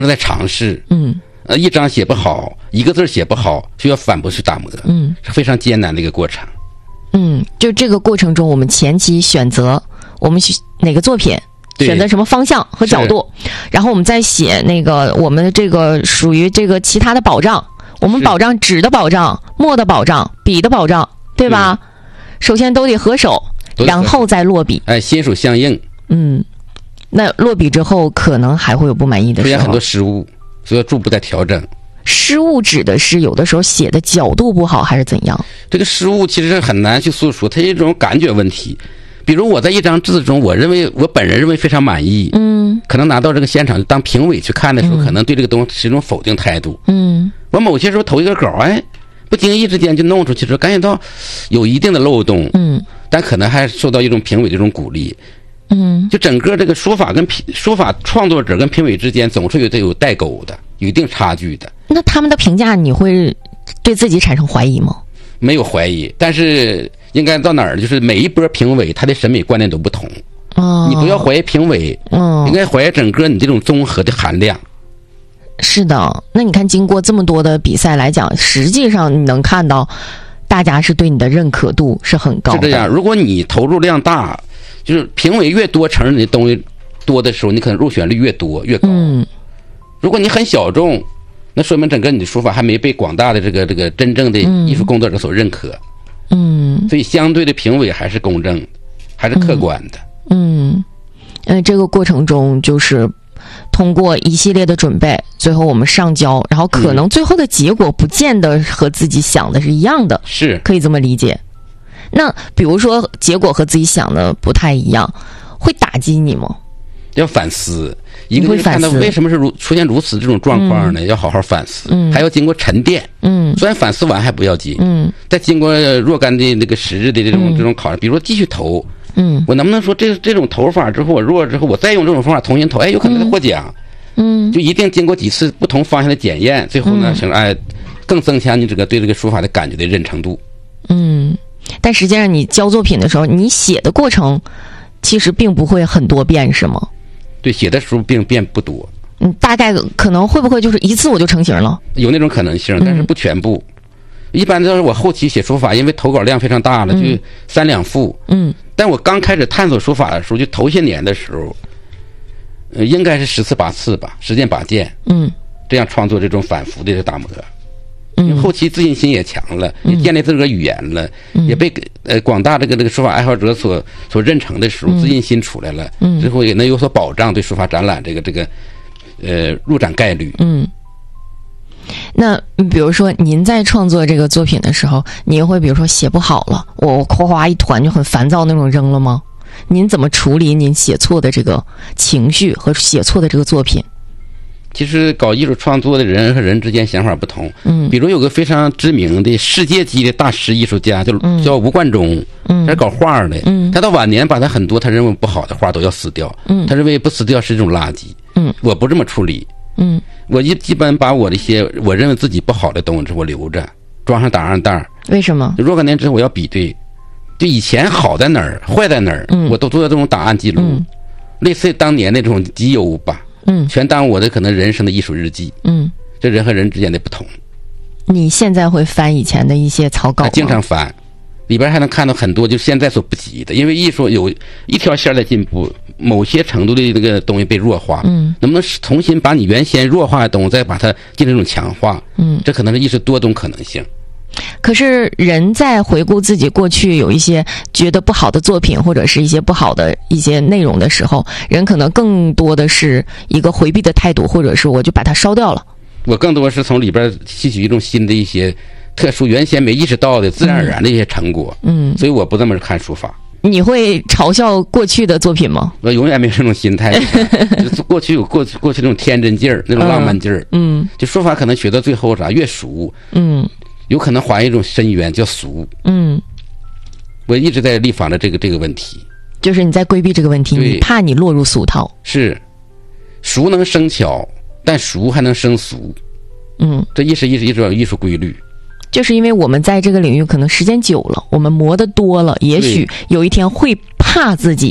在尝试。一张写不好，一个字写不好，需要反复去打磨。是非常艰难的一个过程。 就这个过程中，我们前期选择我们哪个作品，选择什么方向和角度，然后我们再写那个我们这个属于这个其他的保障，我们保障纸的保障、墨的保障、笔的保障，对吧？首先都得合手，然后再落笔。 心手相应。 那落笔之后，可能还会有不满意的时候， 出现很多失误，所以要逐步在调整。 失误指的是有的时候写的角度不好，还是怎样？ 这个失误其实很难去诉说，它是一种感觉问题。比如我在一张字中，我本人认为非常满意，可能拿到这个现场当评委去看的时候，可能对这个东西是一种否定态度。我某些时候投一个稿，不经意之间就弄出去，感觉到有一定的漏洞，但可能还受到一种评委的这种鼓励。就整个这个书法创作者跟评委之间总是有代沟的，有一定差距的。 那他们的评价你会对自己产生怀疑吗？ 没有怀疑，但是应该到哪儿，就是每一波评委他的审美观念都不同。你不要怀疑评委，应该怀疑整个你这种综合的含量。 是的，那你看经过这么多的比赛来讲，实际上你能看到大家是对你的认可度是很高的。 是这样，如果你投入量大，就是评委越多承认你的东西多的时候，你可能入选率越多越高。如果你很小众，那说明整个你的书法还没被广大的这个真正的艺术工作者所认可。所以相对的评委还是公正，还是客观的。 这个过程中就是通过一系列的准备，最后我们上交，然后可能最后的结果不见得和自己想的是一样的， 是可以这么理解。那比如说结果和自己想的不太一样，会打击你吗？ 要反思，一个人看到为什么是出现如此这种状况呢？要好好反思，还要经过沉淀。虽然反思完还不要紧，再经过若干的那个时日的这种考虑，比如说继续投，我能不能说这种投法之后我弱之后，我再用这种方法重新投，有可能获奖。就一定经过几次不同方向的检验，最后呢，更增强你对这个书法的感觉的认程度。 但实际上你交作品的时候，你写的过程其实并不会很多遍，是吗？ 对，写的时候变不多。 大概可能会不会就是一次我就成型了？ 有那种可能性，但是不全部。一般都是我后期写书法，因为投稿量非常大了，就3两副。但我刚开始探索书法的时候，就头些年的时候，应该是10次8次吧，10件8件。这样创作这种反复的打磨。因为后期自信心也强了，也建立自个语言了，也被广大这个书法爱好者所认成的时候，自信心出来了，之后也能有所保障，对书法展览这个入展概率。 那比如说您在创作这个作品的时候，您会比如说写不好了，我哗哗一团就很烦躁那种扔了吗？您怎么处理您写错的这个情绪和写错的这个作品？ 其实搞艺术创作的人和人之间想法不同。比如有个非常知名的世界级的大师艺术家叫吴冠中，他是搞画的。他到晚年把他很多他认为不好的画都要撕掉。他认为不撕掉是一种垃圾。我不这么处理。我基本把我的一些我认为自己不好的东西我留着，装上档案袋。为什么？ 若干年之后我要比对，就以前好在哪儿，坏在哪儿，我都做这种档案记录，类似当年那种集邮吧。全当我的可能人生的艺术日记。这人和人之间的不同。 你现在会翻以前的一些草稿吗？ 经常翻，里边还能看到很多就现在所不及的，因为艺术有一条线在进步，某些程度的这个东西被弱化。能不能重新把你原先弱化的东西再把它进行一种强化？这可能是艺术多种可能性。 可是人在回顾自己过去有一些觉得不好的作品或者是一些不好的一些内容的时候，人可能更多的是一个回避的态度，或者是我就把它烧掉了。 我更多是从里边吸取一种新的一些特殊原先没意识到的自然而然的一些成果。所以我不这么看书法。 你会嘲笑过去的作品吗？ 我永远没有这种心态。过去有过去那种天真劲儿，那种浪漫劲儿。就书法可能学到最后越熟，有可能怀一种深渊叫俗。我一直在立防着这个问题， 就是你在规避这个问题，你怕你落入俗套。 是，俗能生巧，但俗还能生俗。这一种艺术规律。 就是因为我们在这个领域可能时间久了，我们磨得多了，也许有一天会怕自己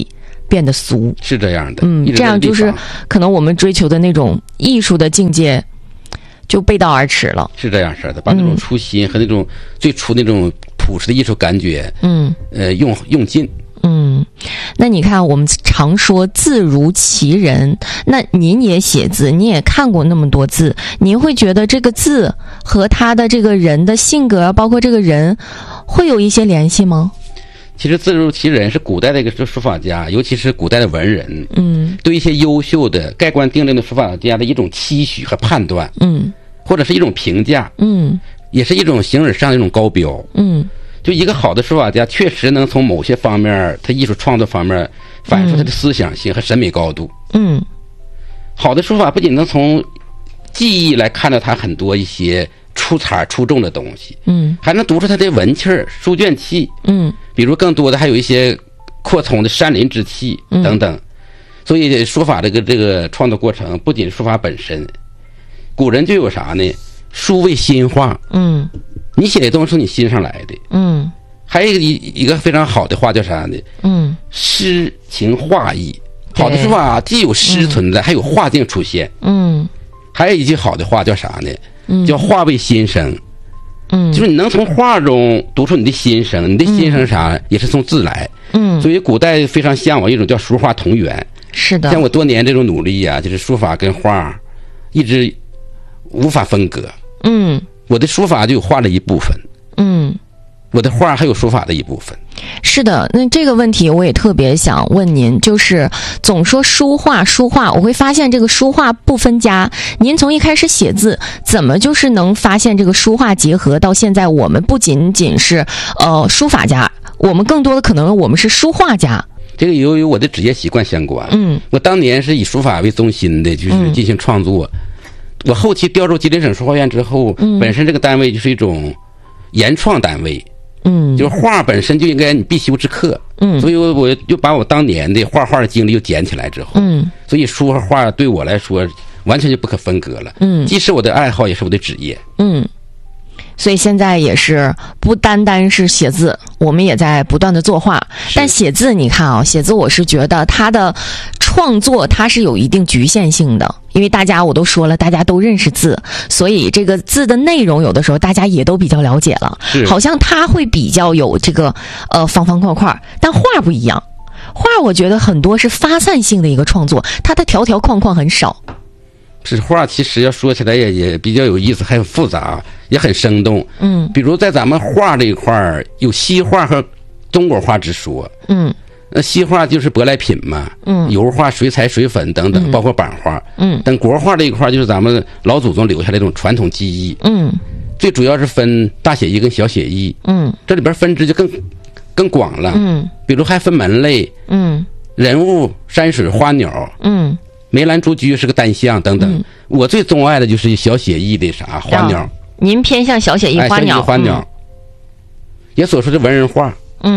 变得俗， 是这样的。 这样就是可能我们追求的那种艺术的境界就背道而驰了。 是这样式的，把那种初心和那种最初那种朴实的艺术感觉，用尽。 那你看，我们常说字如其人，那您也写字，您也看过那么多字，您会觉得这个字和他的这个人的性格，包括这个人，会有一些联系吗？ 其实字如其人是古代的一个书法家，尤其是古代的文人，对一些优秀的盖棺定论的书法家的一种期许和判断，或者是一种评价，也是一种形而上的一种高标，就一个好的书法家，确实能从某些方面，他艺术创作方面反映出他的思想性和审美高度。好的书法不仅能从技艺来看到他很多一些出彩出众的东西，还能读出他的文气儿、书卷气，比如更多的还有一些扩充的山林之气等等。所以书法这个创作过程，不仅书法本身，古人就有啥呢？书为心画。你写的东西是你心上来的。还有一个非常好的话叫啥呢？诗情画意。好的书法既有诗存在，还有画境出现。还有一句好的话叫啥呢？叫画为心声。就是你能从画中读出你的心声，你的心声啥也是从字来。所以古代非常向往一种叫书画同源。 是的。 像我多年这种努力啊，就是书法跟画一直无法分割。我的书法就有画的一部分。我的画还有书法的一部分。 是的，那这个问题我也特别想问您，就是总说书画，我会发现这个书画不分家。您从一开始写字，怎么就是能发现这个书画结合？到现在我们不仅仅是书法家，我们更多的可能我们是书画家。 这个由于我的职业习惯相关。我当年是以书法为中心的，就是进行创作。我后期调入吉林省书画院之后，本身这个单位就是一种研创单位。就是画本身就应该你必修之课。所以我就把我当年的画的经历又捡起来之后，所以书和画对我来说完全就不可分割了。既是我的爱好，也是我的职业。 所以现在也是不单单是写字，我们也在不断的作画。但写字你看啊，写字我是觉得它的创作它是有一定局限性的，因为我都说了，大家都认识字，所以这个字的内容有的时候大家也都比较了解了，好像它会比较有这个方方块块，但画不一样。画我觉得很多是发散性的一个创作，它的条条框框很少。 是画其实要说起来也比较有意思，还很复杂，也很生动。比如在咱们画这一块有西画和中国画之说。那西画就是舶来品嘛，油画、水彩、水粉等等，包括版画。但国画这一块就是咱们老祖宗留下的一种传统技艺。最主要是分大写意跟小写意。这里边分支就更广了。比如还分门类。人物、山水、花鸟。梅兰竹菊是个单项等等。我最钟爱的就是小写意的花鸟。 您偏向小写意花鸟。 花鸟。也所说的文人画。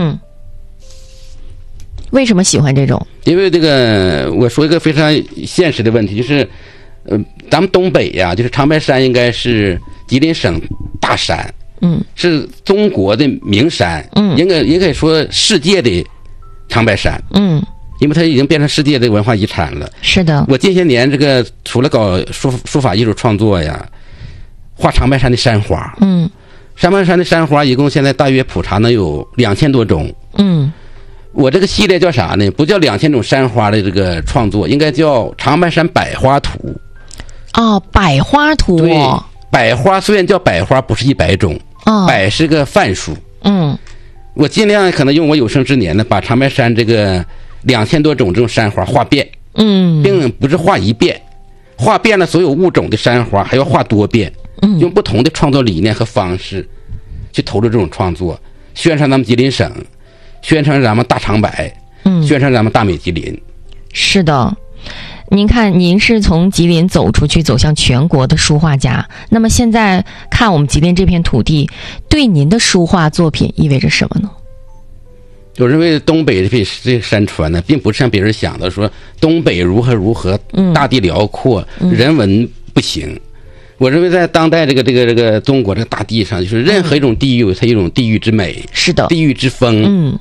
为什么喜欢这种？ 因为这个，我说一个非常现实的问题，就是咱们东北呀，就是长白山应该是吉林省大山。是中国的名山。也可以说世界的长白山。因为它已经变成世界的文化遗产了。 是的。我近些年这个除了搞书法艺术创作呀，画长白山的山花。长白山的山花一共现在大约普查能有2000多种。我这个系列叫啥呢？不叫2000种山花的这个创作，应该叫长白山百花图。 百花图。 对，百花虽然叫百花，不是100种。百是个范数。我尽量可能用我有生之年呢，把长白山这个2000多种这种山花画遍。并不是画一遍，画遍了所有物种的山花，还要画多遍。用不同的创作理念和方式去投入这种创作，宣传咱们吉林省，宣传咱们大长白，宣传咱们大美吉林。 是的。您看，您是从吉林走出去，走向全国的书画家。那么现在看我们吉林这片土地，对您的书画作品意味着什么呢？ 我认为东北这山川呢，并不是像别人想的说东北如何，大地辽阔，人文不行。我认为在当代这个中国这个大地上，就是任何一种地域有它一种地域之美。是的。地域之风。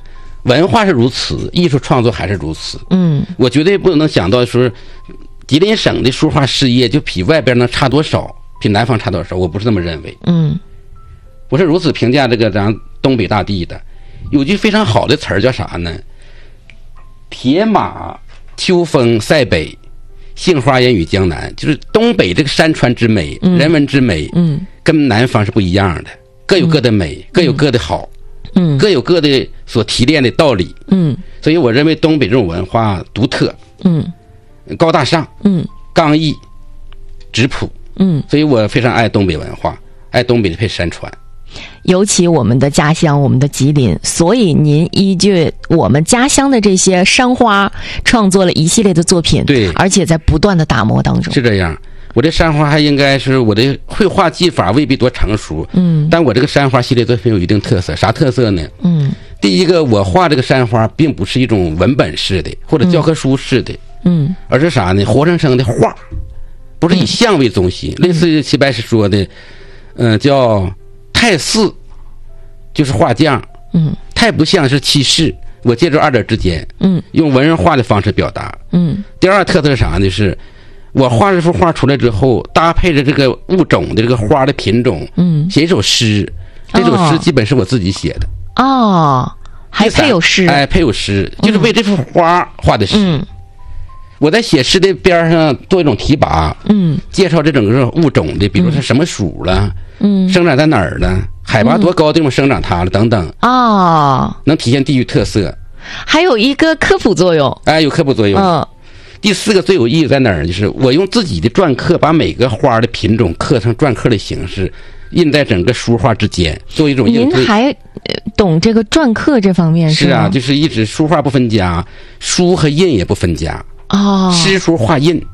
文化是如此，艺术创作还是如此。我绝对不能想到说，吉林省的书画事业就比外边能差多少，比南方差多少，我不是这么认为。我是如此评价这个咱东北大地的。有句非常好的词儿叫啥呢？铁马秋风塞北，杏花烟雨江南。就是东北这个山川之美，人文之美，跟南方是不一样的，各有各的美，各有各的好。各有各的所提炼的道理。所以我认为东北这种文化独特，高大上，刚毅，质朴，所以我非常爱东北文化，爱东北的这山川。 尤其我们的家乡，我们的吉林，所以您依据我们家乡的这些山花，创作了一系列的作品， 对， 而且在不断的打磨当中。 是这样。我这山花还应该是我的绘画技法未必多成熟，但我这个山花系列作品有一定特色。啥特色呢？第一个，我画这个山花并不是一种文本式的或者教科书式的，而是啥呢？活生生的画，不是以像为中心，类似于齐白石说的，叫太似，就是画匠，太不像是欺世。我借助二者之间，用文人画的方式表达。第二特色是啥呢？是我画这幅画出来之后，搭配着这个物种的这个花的品种，写一首诗。这首诗基本是我自己写的。 还配有诗。 配有诗，就是为这幅花画的诗。我在写诗的边上做一种提拔，介绍这整个物种的，比如说什么属了，生长在哪儿了，海拔多高的地方生长它了等等。能体现地域特色。 还有一个科普作用。 有科普作用。第四个最有意义在哪儿？就是我用自己的篆刻把每个花的品种刻成篆刻的形式，印在整个书画之间，做一种应对。 您还懂这个篆刻这方面是吗？ 就是一直书画不分家，书和印也不分家。诗书画印。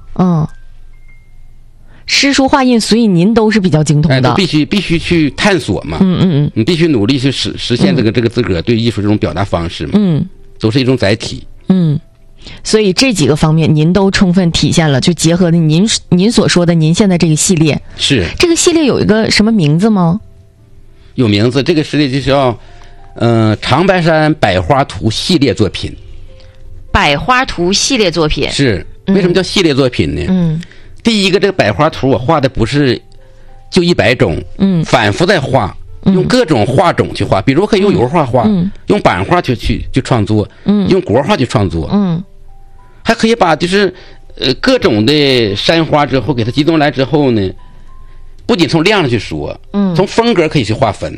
诗书画印，所以您都是比较精通的。 必须去探索嘛。你必须努力去实现这个自个儿对艺术这种表达方式嘛。都是一种载体。 所以这几个方面您都充分体现了，就结合的您所说的您现在这个系列。 是这个系列有一个什么名字吗？ 有名字，这个系列就叫长白山百花图系列作品。 百花图系列作品是为什么叫系列作品呢？第一个，这个百花图我画的不是就100种，反复在画，用各种画种去画，比如可以用油画画，用版画去创作，用国画去创作，还可以把就是各种的山花之后给它集中来之后呢，不仅从量上去说，从风格可以去划分，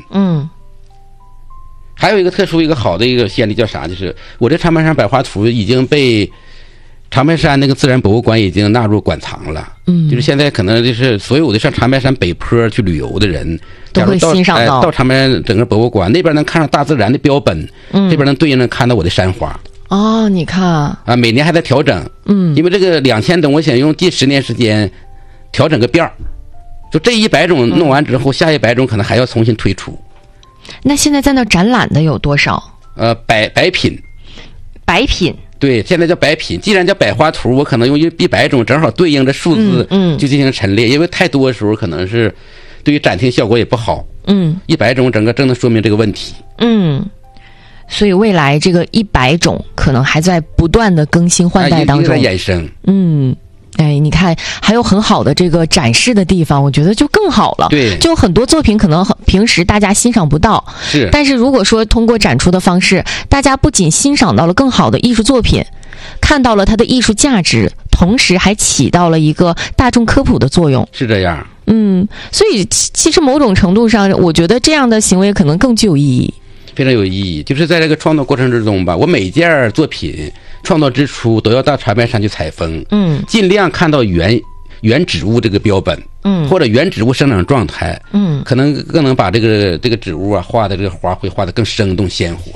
还有一个特殊一个好的一个先例叫啥？就是我这长白山百花图已经被长白山那个自然博物馆已经纳入馆藏了。就是现在可能就是所有的上长白山北坡去旅游的人都会欣赏到长白山整个博物馆那边能看到大自然的标本，这边能对应着看到我的山花。 你看每年还在调整。因为这个2000种我想用近10年时间调整个遍儿，就这100种弄完之后，下100种可能还要重新推出。 那现在在那展览的有多少？ 百品。 百品。 对，现在叫百品。既然叫百花图，我可能用100种正好对应着数字，就进行陈列。因为太多的时候可能是对于展厅效果也不好。100种整个正能说明这个问题。 所以未来这个100种可能还在不断的更新换代当中， 衍生。 你看还有很好的这个展示的地方，我觉得就更好了。 对， 就很多作品可能平时大家欣赏不到，但是如果说通过展出的方式，大家不仅欣赏到了更好的艺术作品，看到了它的艺术价值，同时还起到了一个大众科普的作用。 是这样。 所以其实某种程度上，我觉得这样的行为可能更具有意义。 非常有意义。就是在这个创作过程之中吧，我每件作品创作之初都要到长白山去采风，尽量看到原植物这个标本，或者原植物生长状态，可能更能把这个植物画的这个花卉画得更生动鲜活。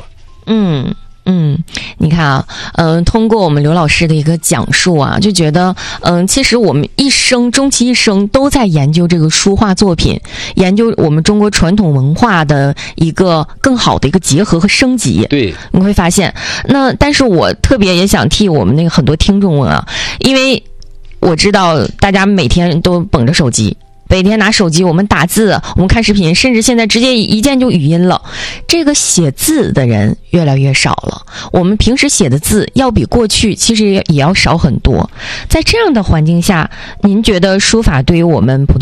你看啊，通过我们刘老师的一个讲述啊，就觉得，其实我们终其一生都在研究这个书画作品，研究我们中国传统文化的一个更好的一个结合和升级。 对， 你会发现，但是我特别也想替我们那个很多听众问啊，因为我知道大家每天都捧着手机， 每天拿手机我们打字，我们看视频，甚至现在直接一键就语音了。这个写字的人越来越少了，我们平时写的字要比过去其实也要少很多。在这样的环境下，您觉得书法对于我们普通